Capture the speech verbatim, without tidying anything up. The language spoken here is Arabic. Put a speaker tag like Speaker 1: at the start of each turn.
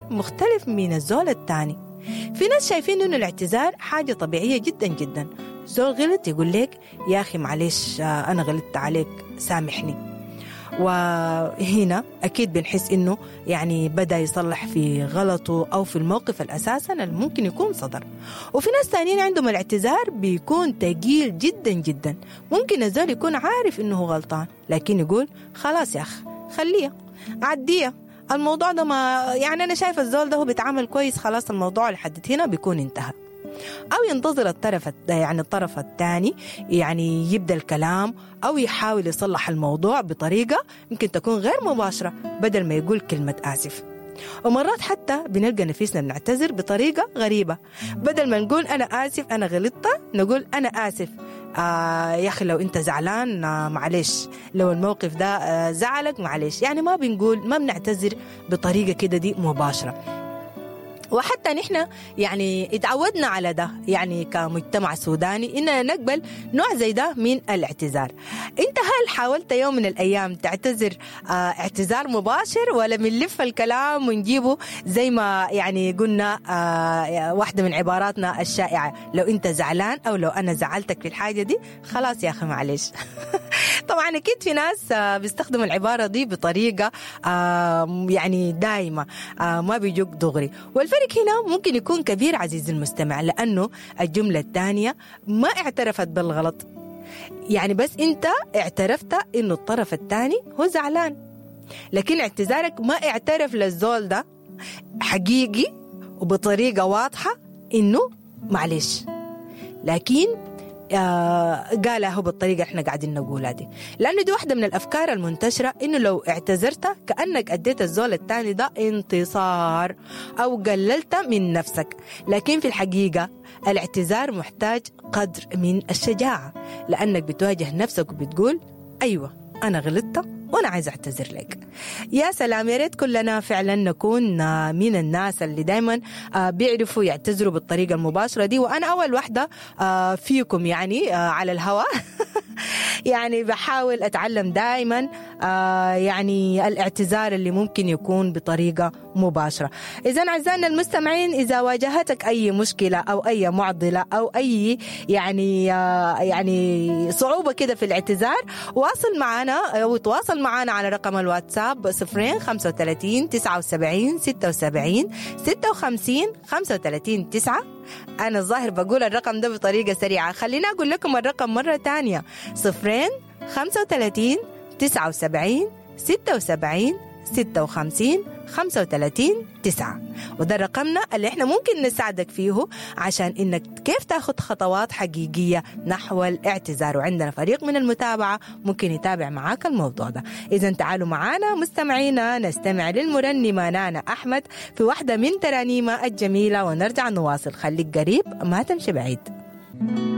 Speaker 1: مختلف من الزول التاني. في ناس شايفين إنه الاعتذار حاجة طبيعية جدا جدا. زول غلط يقول لك يا أخي معلش أنا غلطت عليك سامحني، وهنا أكيد بنحس إنه يعني بدأ يصلح في غلطه أو في الموقف الأساسا اللي ممكن يكون صدر. وفي ناس ثانيين عندهم الاعتذار بيكون تقيل جدا جدا. ممكن الزول يكون عارف إنه غلطان لكن يقول خلاص يا أخ خليه عديه الموضوع ده، ما يعني أنا شايف الزول ده هو بيتعامل كويس، خلاص الموضوع لحد هنا بيكون انتهى. أو ينتظر الطرف يعني الطرف الثاني يعني يبدأ الكلام أو يحاول يصلح الموضوع بطريقة يمكن تكون غير مباشرة بدل ما يقول كلمة آسف. ومرات حتى بنلقى نفسنا بنعتذر بطريقة غريبة، بدل ما نقول أنا آسف أنا غلطت نقول أنا آسف آه يا أخي لو أنت زعلان آه معلش، لو الموقف ده آه زعلك معلش. يعني ما بنقول ما بنعتذر بطريقة كده دي مباشرة. وحتى نحن يعني اتعودنا على ده يعني كمجتمع سوداني إننا نقبل نوع زي ده من الاعتذار. انت هل حاولت يوم من الأيام تعتذر اه اعتذار مباشر، ولا بنلف الكلام ونجيبه زي ما يعني قلنا اه واحدة من عباراتنا الشائعة لو انت زعلان أو لو أنا زعلتك في الحاجة دي خلاص يا أخي معلش. طبعا أكيد في ناس اه بيستخدموا العبارة دي بطريقة اه يعني دائمة اه ما بيجوك دغري. والفرق هنا ممكن يكون كبير عزيزي المستمع، لأنه الجملة الثانية ما اعترفت بالغلط، يعني بس انت اعترفت انه الطرف الثاني هو زعلان، لكن اعتذارك ما اعترف للزول ده حقيقي وبطريقة واضحة انه معلش، لكن آه قالها هو بالطريقة احنا قاعدين نقولها دي. لأنه دي واحدة من الأفكار المنتشرة إنه لو اعتذرت كأنك أديت الزول التاني ده انتصار أو قللت من نفسك، لكن في الحقيقة الاعتذار محتاج قدر من الشجاعة، لأنك بتواجه نفسك وبتقول أيوة أنا غلطت وأنا عايز أعتذر لك. يا سلام، يا ريت كلنا فعلا نكون من الناس اللي دايما بيعرفوا يعتذروا بالطريقة المباشرة دي. وأنا أول واحدة فيكم يعني على الهواء يعني بحاول أتعلم دائما يعني الاعتذار اللي ممكن يكون بطريقة مباشرة. إذن أعزائنا المستمعين، إذا واجهتك أي مشكلة أو أي معضلة أو أي يعني يعني صعوبة كده في الاعتذار، واصل معنا أو تواصل معنا على رقم الواتساب صفرين خمسة وثلاثين تسعة وسبعين ستة وسبعين ستة وخمسين خمسة وثلاثين تسعة. أنا الظاهر بقول الرقم ده بطريقة سريعة، خلينا أقول لكم الرقم مرة تانية صفرين خمسة وثلاثين تسعة وسبعين ستة وسبعين ستة وخمسين خمسة وثلاثين تسعة. وده رقمنا اللي احنا ممكن نساعدك فيه عشان انك كيف تاخذ خطوات حقيقية نحو الاعتذار، وعندنا فريق من المتابعة ممكن يتابع معاك الموضوع ده. إذن تعالوا معانا مستمعينا نستمع للمرنمة نانا أحمد في واحدة من ترانيمة الجميلة ونرجع نواصل. خليك قريب ما تمشي بعيد.